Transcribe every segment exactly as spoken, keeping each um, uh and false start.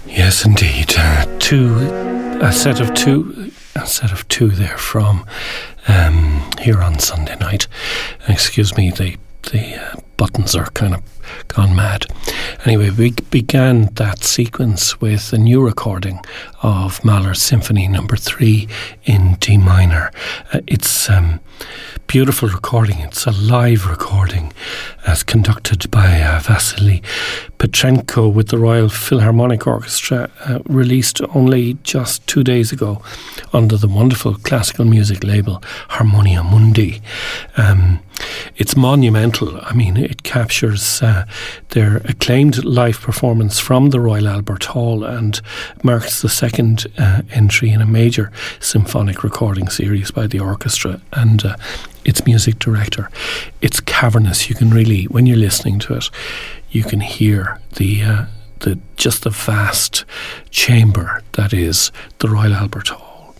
Yes, indeed. Uh, two, a set of two, a set of two there from um, here on Sunday night. Excuse me, the the uh, buttons are kind of gone mad. Anyway, we began that sequence with a new recording of Mahler's Symphony Number Three in D minor. Uh, it's um, beautiful recording. It's a live recording, as conducted by uh, Vasily Petrenko with the Royal Philharmonic Orchestra, uh, released only just two days ago under the wonderful classical music label Harmonia Mundi. Um, it's monumental. I mean, it captures uh, their acclaimed live performance from the Royal Albert Hall and marks the second uh, entry in a major symphonic recording series by the orchestra and uh, its music director. It's cavernous. You can really, when you're listening to it, you can hear the uh, the just the vast chamber that is the Royal Albert Hall.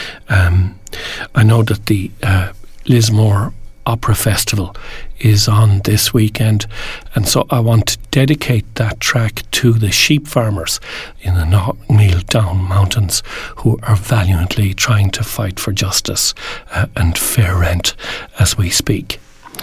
Um, I know that the uh, Lismore Opera Festival is on this weekend, and so I want to dedicate that track to the sheep farmers in the Knockmeal Down Mountains who are valiantly trying to fight for justice uh, and fair rent as we speak.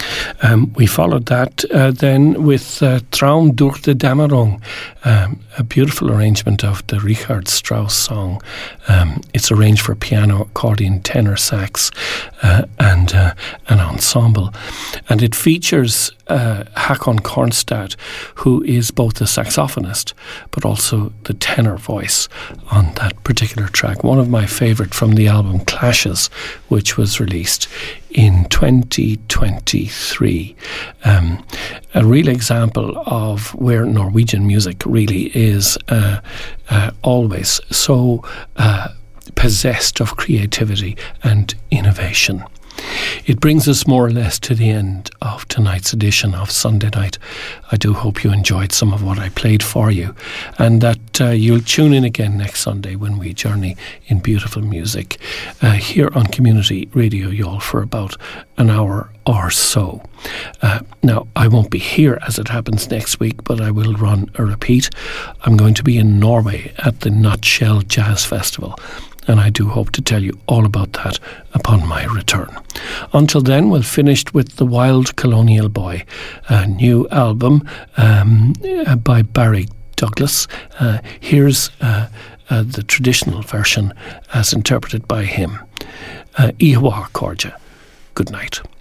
Um, we followed that uh, then with uh, Traum durch die Dämmerung, um, a beautiful arrangement of the Richard Strauss song. Um, it's arranged for piano, accordion, tenor sax uh, and uh, an ensemble. And it features uh, Hakon Kornstad, who is both the saxophonist but also the tenor voice on that particular track. One of my favourite from the album Clashes, which was released in twenty twenty-three. Um, a real example of where Norwegian music really is uh, uh, always so uh, possessed of creativity and innovation. It brings us more or less to the end of tonight's edition of Sunday Night. I do hope you enjoyed some of what I played for you, and that uh, you'll tune in again next Sunday when we journey in beautiful music uh, here on Community Radio Youghal for about an hour or so. Uh, now, I won't be here as it happens next week, but I will run a repeat. I'm going to be in Norway at the Nutshell Jazz Festival, and I do hope to tell you all about that upon my return. Until then, we'll finish with The Wild Colonial Boy, a new album um, by Barry Douglas. Uh, here's uh, uh, the traditional version as interpreted by him. Uh, Ihawa Korja. Good night.